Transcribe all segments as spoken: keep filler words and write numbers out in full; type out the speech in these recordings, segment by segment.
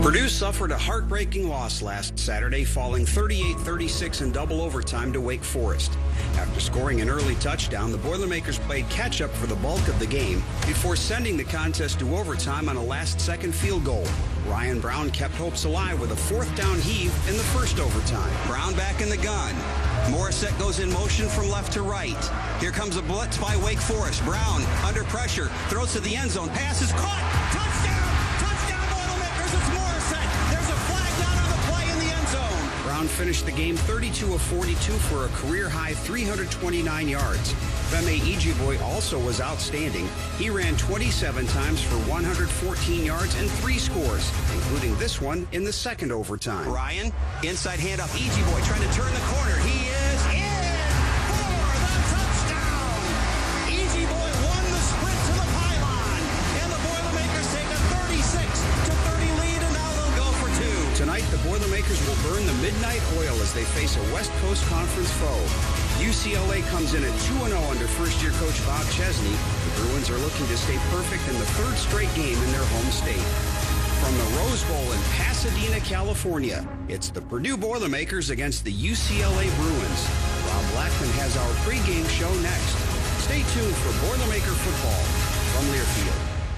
Purdue suffered a heartbreaking loss last Saturday, falling thirty-eight thirty-six in double overtime to Wake Forest. After scoring an early touchdown, the Boilermakers played catch-up for the bulk of the game before sending the contest to overtime on a last-second field goal. Ryan Brown kept hopes alive with a fourth down heave in the first overtime. Brown back in the gun. Morissette goes in motion from left to right. Here comes a blitz by Wake Forest. Brown under pressure, throws to the end zone. Pass is caught. Touchdown! Touchdown Boilermakers. It's Morissette. There's a flag down on the play in the end zone. Brown finished the game thirty-two of forty-two for a career-high three hundred twenty-nine yards. Femi Ijiboy also was outstanding. He ran twenty-seven times for one hundred fourteen yards and three scores, including this one in the second overtime. Ryan, inside handoff. Ijiboy trying to turn the corner. He is in for the touchdown. Ijiboy won the sprint to the pylon, and the Boilermakers take a thirty-six to thirty lead, and now they'll go for two. Tonight, the Boilermakers will burn the midnight oil as they face a West Coast Conference foe. U C L A comes in at two and oh under first-year coach Bob Chesney. The Bruins are looking to stay perfect in the third straight game in their home state. From the Rose Bowl in Pasadena, California, it's the Purdue Boilermakers against the U C L A Bruins. Rob Blackman has our pregame show next. Stay tuned for Boilermaker football from Learfield.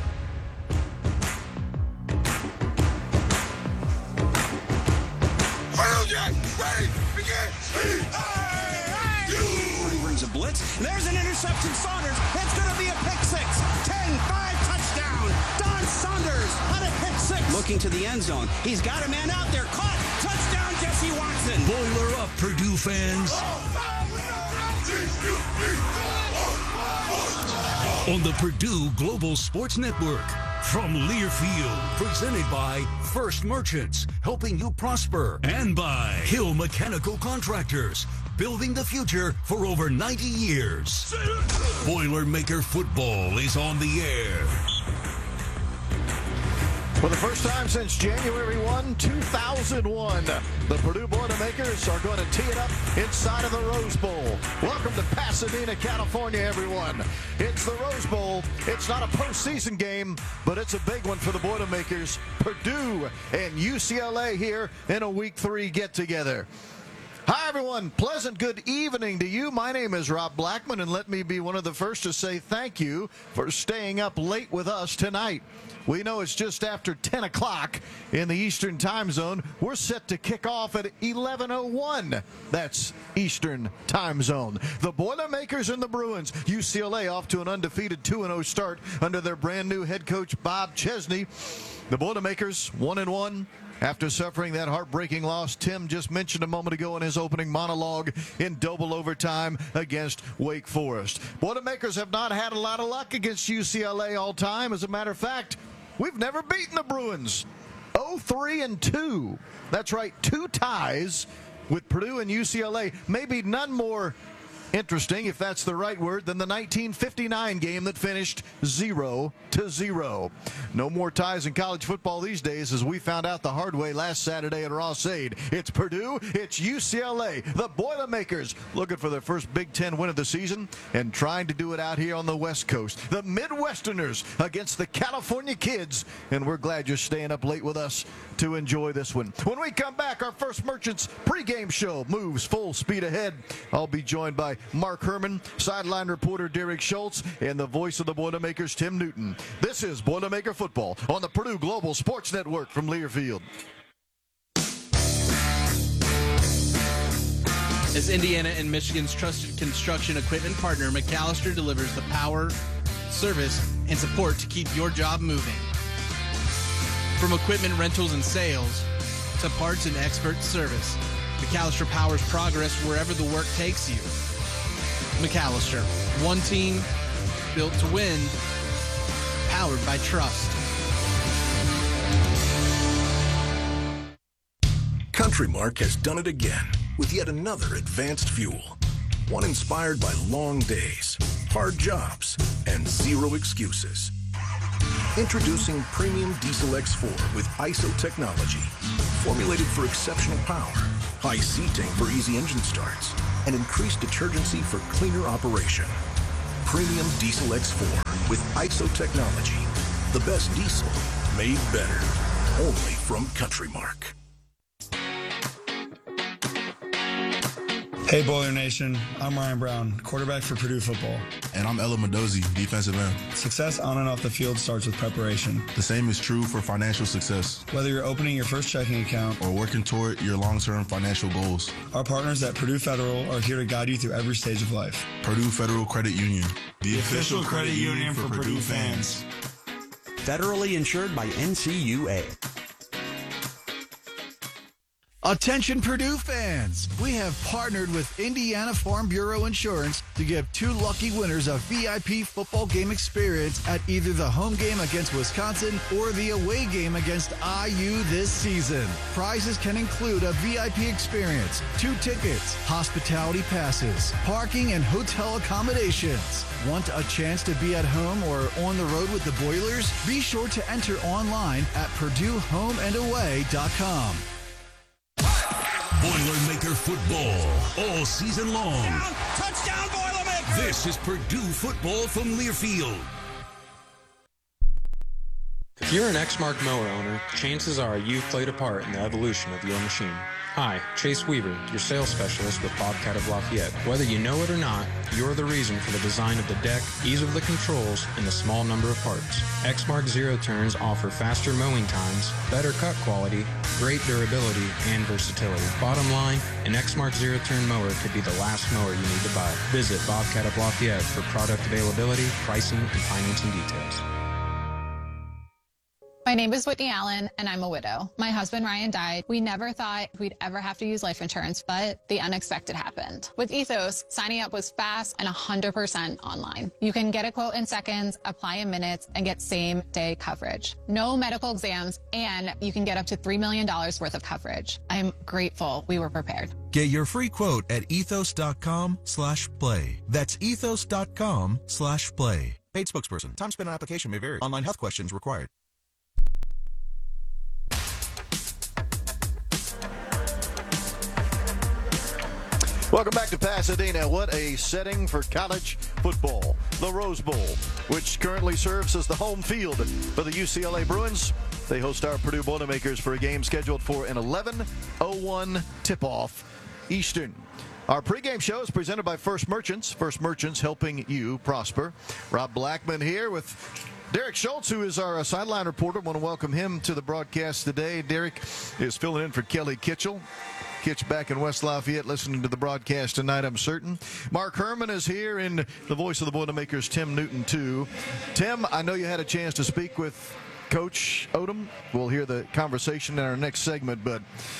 Ready, begin. A blitz. There's an interception. Saunders. It's going to be a pick six. ten five touchdown. Don Saunders on a pick six. Looking to the end zone. He's got a man out there. Caught. Touchdown, Jesse Watson. Boiler up, Purdue fans. On the Purdue Global Sports Network. From Learfield, presented by First Merchants, helping you prosper, and by Hill Mechanical Contractors, building the future for over ninety years. Boilermaker football is on the air. For the first time since January first, two thousand one, the Purdue Boilermakers are going to tee it up inside of the Rose Bowl. Welcome to Pasadena, California, everyone. It's the Rose Bowl. It's not a postseason game, but it's a big one for the Boilermakers. Purdue and U C L A here in a week three get-together. Hi, everyone. Pleasant good evening to you. My name is Rob Blackman, and let me be one of the first to say thank you for staying up late with us tonight. We know it's just after ten o'clock in the Eastern Time Zone. We're set to kick off at eleven oh one. That's Eastern Time Zone. The Boilermakers and the Bruins. U C L A off to an undefeated two and oh start under their brand new head coach, Bob Chesney. The Boilermakers, one and one. After suffering that heartbreaking loss Tim just mentioned a moment ago in his opening monologue in double overtime against Wake Forest. Boilermakers have not had a lot of luck against U C L A all time. As a matter of fact, we've never beaten the Bruins. oh three and two. That's right, two ties with Purdue and U C L A. Maybe none more interesting, if that's the right word, than the nineteen fifty-nine game that finished zero to zero. No more ties in college football these days, as we found out the hard way last Saturday at Ross-Ade. It's Purdue, it's U C L A, the Boilermakers, looking for their first Big Ten win of the season and trying to do it out here on the West Coast. The Midwesterners against the California Kids, and we're glad you're staying up late with us to enjoy this one. When we come back, our First Merchants pregame show moves full speed ahead. I'll be joined by Mark Herman, sideline reporter Derek Schultz, and the voice of the Boilermakers, Tim Newton. This is Boilermaker Football on the Purdue Global Sports Network from Learfield. As Indiana and Michigan's trusted construction equipment partner, McAllister delivers the power, service, and support to keep your job moving. From equipment rentals and sales to parts and expert service, McAllister powers progress wherever the work takes you. McAllister, one team built to win, powered by trust. Country Mark has done it again with yet another advanced fuel. One inspired by long days, hard jobs, and zero excuses. Introducing Premium Diesel X four with I S O technology, formulated for exceptional power, high seating for easy engine starts, and increased detergency for cleaner operation. Premium Diesel X four with I S O technology, the best diesel made better. only from Country Mark. Hey, Boiler Nation. I'm Ryan Brown, quarterback for Purdue football. And I'm Ella Mendozi, defensive end. Success on and off the field starts with preparation. The same is true for financial success. Whether you're opening your first checking account or working toward your long-term financial goals, our partners at Purdue Federal are here to guide you through every stage of life. Purdue Federal Credit Union, the, the official credit union for Purdue fans. Federally insured by N C U A. Attention Purdue fans! We have partnered with Indiana Farm Bureau Insurance to give two lucky winners a V I P football game experience at either the home game against Wisconsin or the away game against I U this season. Prizes can include a V I P experience, two tickets, hospitality passes, parking, and hotel accommodations. Want a chance to be at home or on the road with the Boilers? Be sure to enter online at Purdue Home and Away dot com. Boilermaker football all season long. Touchdown, Boilermakers! This is Purdue football from Learfield. If you're an Exmark mower owner, chances are you've played a part in the evolution of your machine. Hi, Chase Weaver, your sales specialist with Bobcat of Lafayette. Whether you know it or not, you're the reason for the design of the deck, ease of the controls, and the small number of parts. Exmark Zero Turns offer faster mowing times, better cut quality, great durability, and versatility. Bottom line, an Exmark Zero Turn mower could be the last mower you need to buy. Visit Bobcat of Lafayette for product availability, pricing, and financing details. My name is Whitney Allen, and I'm a widow. My husband, Ryan, died. We never thought we'd ever have to use life insurance, but the unexpected happened. With Ethos, signing up was fast and one hundred percent online. You can get a quote in seconds, apply in minutes, and get same-day coverage. No medical exams, and you can get up to three million dollars worth of coverage. I'm grateful we were prepared. Get your free quote at ethos.com slash play. That's ethos.com slash play. Paid spokesperson. Time spent on application may vary. Online health questions required. Welcome back to Pasadena. What a setting for college football. The Rose Bowl, which currently serves as the home field for the U C L A Bruins. They host our Purdue Boilermakers for a game scheduled for an eleven oh one tip-off Eastern. Our pregame show is presented by First Merchants. First Merchants helping you prosper. Rob Blackman here with Derek Schultz, who is our sideline reporter. I want to welcome him to the broadcast today. Derek is filling in for Kelly Kitchell. Kitch back in West Lafayette listening to the broadcast tonight, I'm certain. Mark Herman is here, and the voice of the Boilermakers, Tim Newton, too. Tim, I know you had a chance to speak with Coach Odom. We'll hear the conversation in our next segment, but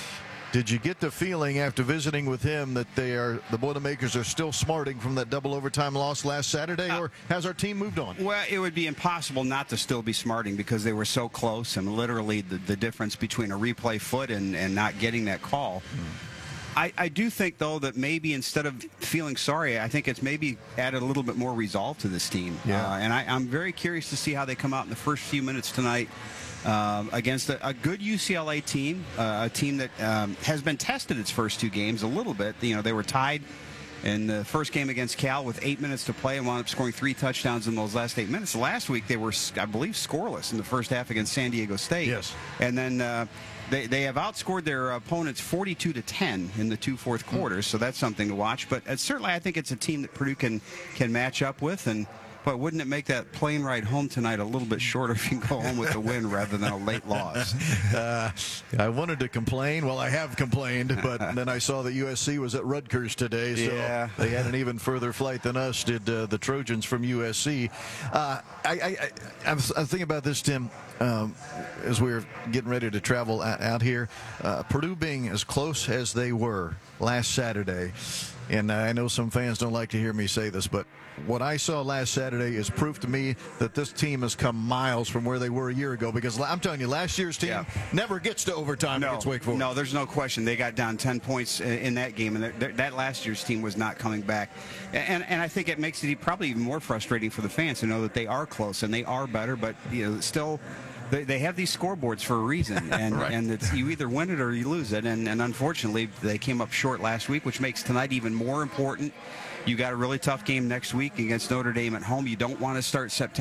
did you get the feeling after visiting with him that they are the Boilermakers are still smarting from that double overtime loss last Saturday, or has our team moved on? Well, it would be impossible not to still be smarting because they were so close, and literally the, the difference between a replay foot and, and not getting that call. Hmm. I, I do think, though, that maybe instead of feeling sorry, I think it's maybe added a little bit more resolve to this team. Yeah. Uh, and I, I'm very curious to see how they come out in the first few minutes tonight. Uh, against a, a good U C L A team, uh, a team that um, has been tested its first two games a little bit. You know, they were tied in the first game against Cal with eight minutes to play and wound up scoring three touchdowns in those last eight minutes. Last week, they were, I believe, scoreless in the first half against San Diego State. Yes. And then uh, they, they have outscored their opponents forty-two to ten in the two fourth quarters, so that's something to watch. But uh, certainly, I think it's a team that Purdue can, can match up with. And but wouldn't it make that plane ride home tonight a little bit shorter if you can go home with a win rather than a late loss? Uh, I wanted to complain. Well, I have complained, but then I saw that U S C was at Rutgers today, so yeah. They had an even further flight than us did uh, the Trojans from U S C. Uh, I, I, I, I'm, I'm thinking about this, Tim, um, as we were getting ready to travel out, out here. Uh, Purdue being as close as they were last Saturday, and I know some fans don't like to hear me say this, but what I saw last Saturday is proof to me that this team has come miles from where they were a year ago, because I'm telling you, last year's team yeah. never gets to overtime no, against Wake Forest. No, there's no question. They got down ten points in that game, and that, that last year's team was not coming back. And, and I think it makes it probably even more frustrating for the fans to know that they are close and they are better, but you know, still they, they have these scoreboards for a reason, and, right. and it's, you either win it or you lose it. And, and unfortunately, they came up short last week, which makes tonight even more important. You got a really tough game next week against Notre Dame at home. You don't want to start September